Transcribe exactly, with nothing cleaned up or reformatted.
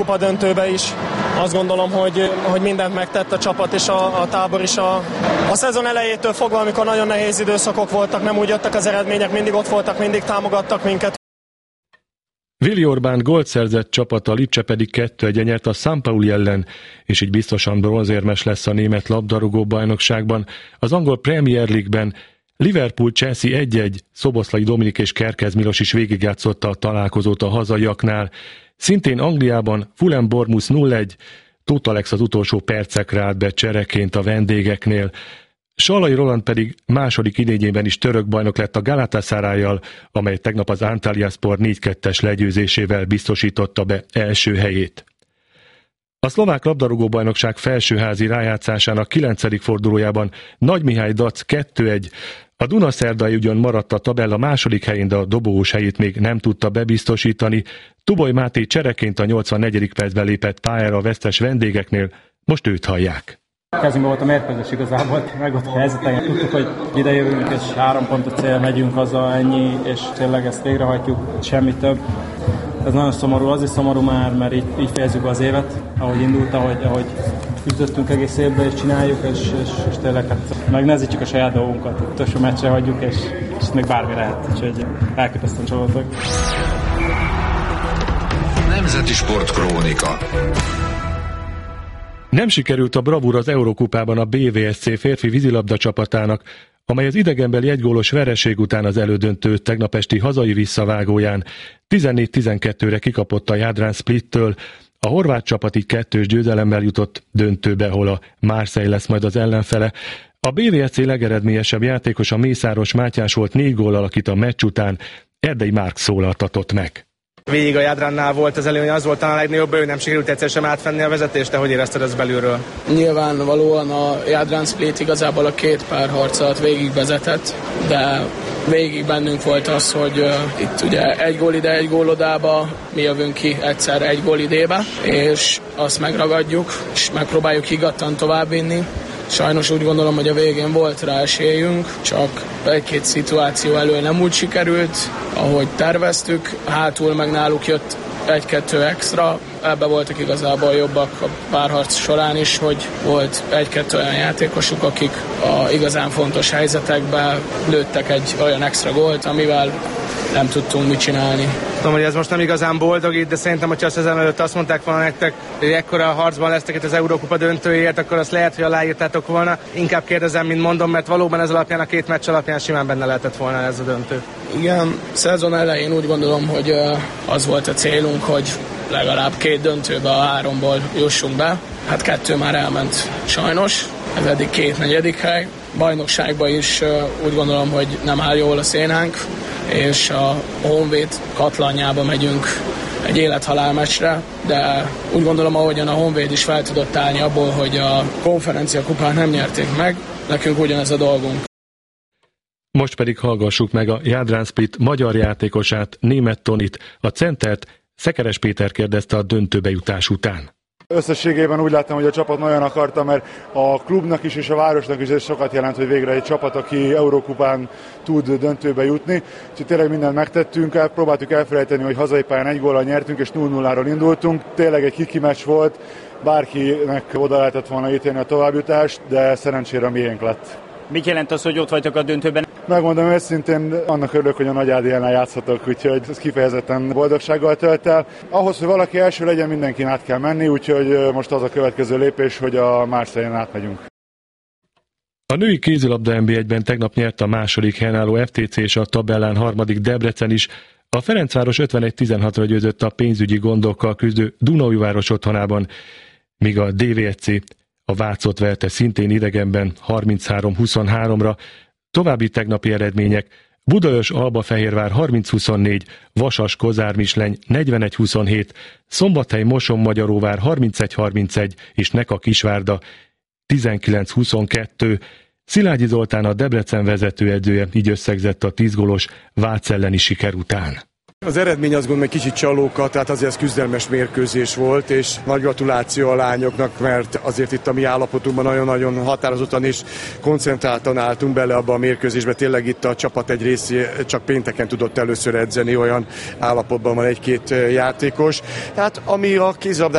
Eurókupa döntőbe is. Azt gondolom, hogy, hogy mindent megtett a csapat és a, a tábor is a, a szezon elejétől fogva, amikor nagyon nehéz időszakok voltak, nem úgy jöttek az eredmények, mindig ott voltak, mindig támogattak minket. Willi Orbán gólt szerzett csapata, a Lipcse pedig kettő egy nyert a San Pauli ellen, és így biztosan bronzérmes lesz a német labdarúgó bajnokságban. Az angol Premier League-ben Liverpool-Chelsea egy egy, Szoboszlai Dominik és Kerkez Milos is végigjátszotta a találkozót a hazaiaknál. Szintén Angliában Fulham-Bournemouth nulla egy, Tóth Alex az utolsó percekre állt be csereként a vendégeknél. Sallai Roland pedig második idényében is török bajnok lett a Galatasarayjal, amely tegnap az Antalyaspor négy kettes legyőzésével biztosította be első helyét. A szlovák labdarúgó-bajnokság felsőházi rájátszásának kilencedik fordulójában Nagy Mihály Dac kettő egy, a Dunaszerdai ugyan maradt a tabella második helyén, de a dobogós helyét még nem tudta bebiztosítani. Tuboly Máté csereként a nyolcvannegyedik percben lépett pályára a vesztes vendégeknél, most őt hallják. Kezünkben volt a mérkőzés igazából, meg ott a helyzeten. Tudtuk, hogy ide jövünk, és három pontot cél, megyünk haza, ennyi, és tényleg ezt végrehajtjuk, semmi több. Ez nagyon szomorú, az is szomorú már, mert így, így fejezzük az évet, ahogy indult, ahogy, ahogy küzdöttünk egész évben, és csináljuk, és, és, és tényleg hát megnehezítjük a saját dolgunkat. Utolsó meccsre hagyjuk, és, és még bármi lehet, úgyhogy elképesztően csalódok. Nemzeti Sport Krónika. Nem sikerült a bravúr az Eurokupában a bé vé es cé férfi vízilabda csapatának, amely az idegenbeli egygólos vereség után az elődöntő tegnap esti hazai visszavágóján tizennégy tizenkettőre kikapott a Jadran Splittől. A horvát csapat így kettős győzelemmel jutott döntőbe, ahol a Marseille lesz majd az ellenfele. A bé vé es cé legeredményesebb játékosa Mészáros Mátyás volt négy góllal, akit a meccs után Erdei Márk szólaltatott meg. Végig a Jadrannál volt az előny, az volt a legnagyobb, ő nem sikerült egyszer sem átvenni a vezetést, de hogy érezted ezt belülről? Nyilvánvalóan a Jadran Split igazából a két párharc alatt végig vezetett, de végig bennünk volt az, hogy uh, itt ugye egy gól ide, egy gól odába, mi jövünk ki egyszer egy gól idébe, és azt megragadjuk, és megpróbáljuk higgadtan továbbvinni. Sajnos úgy gondolom, hogy a végén volt rá esélyünk, csak egy-két szituáció elől nem úgy sikerült, ahogy terveztük, hátul meg náluk jött egy-kettő extra, ebbe voltak igazából jobbak a párharc során is, hogy volt egy-kettő olyan játékosuk, akik a igazán fontos helyzetekben lőttek egy olyan extra gólt, amivel nem tudtunk mit csinálni. Tudom, hogy ez most nem igazán boldogít, de szerintem, hogyha a szezon előtt azt mondták volna nektek, hogy ekkora harcban lesztek itt az Eurókupa döntőért, akkor azt lehet, hogy aláírtátok volna. Inkább kérdezem, mint mondom, mert valóban ez alapján, a két meccs alapján simán benne lehetett volna ez a döntő. Igen, szezon elején úgy gondolom, hogy az volt a célunk, hogy legalább két döntőbe a háromból jussunk be. Hát kettő már elment sajnos, ez eddig két negyedik hely. Bajnokságban is úgy gondolom, hogy nem áll jól a szénánk, és a Honvéd katlanjába megyünk egy élethalál meccsre, de úgy gondolom, ahogyan a Honvéd is fel tudott állni abból, hogy a konferencia kupát nem nyerték meg, nekünk ugyanez a dolgunk. Most pedig hallgassuk meg a Jadran Split magyar játékosát, Németh Tonit, a centert Szekeres Péter kérdezte a döntőbe jutás után. Összességében úgy láttam, hogy a csapat nagyon akarta, mert a klubnak is és a városnak is ez sokat jelent, hogy végre egy csapat, aki Eurókupán tud döntőbe jutni. Úgyhogy tényleg mindent megtettünk, próbáltuk elfelejteni, hogy hazai pályán egy góllal nyertünk és nulla nulláról indultunk. Tényleg egy kiki meccs volt, bárkinek oda lehetett volna ítélni a továbbjutást, de szerencsére a miénk lett. Mit jelent az, hogy ott vagytok a döntőben? Megmondom őszintén, annak örülök, hogy a Nagy Ádéjánál játszhatok, úgyhogy ez kifejezetten boldogsággal tölt el. Ahhoz, hogy valaki első legyen, mindenkin át kell menni, úgyhogy most az a következő lépés, hogy a Marseille-en átmegyünk. A női kézilabda en bé egyben tegnap nyert a második helyen álló ef té cé és a tabellán harmadik Debrecen is. A Ferencváros ötvenegy tizenhatra győzött a pénzügyi gondokkal küzdő Dunaújváros otthonában, míg a dé vé es cé a Vácot verte szintén idegenben harminchárom huszonháromra. További tegnapi eredmények: Budaörs Albafehérvár harminc huszonnégy, Vasas Kozár Misleny negyvenegy huszonhét, Szombathely Moson Magyaróvár harmincegy harmincegy és Neka Kisvárda tizenkilenc huszonkettő. Szilágyi Zoltán, a Debrecen vezetőedzője így összegzett a tíz gólos Vác elleni siker után. Az eredmény azt gondolom, hogy kicsit csalóka, tehát azért ez küzdelmes mérkőzés volt, és nagy gratuláció a lányoknak, mert azért itt a mi állapotunkban nagyon-nagyon határozottan és koncentráltan álltunk bele abba a mérkőzésbe. Tényleg itt a csapat egy része csak pénteken tudott először edzeni, olyan állapotban van egy-két játékos. Tehát ami a kézilabdát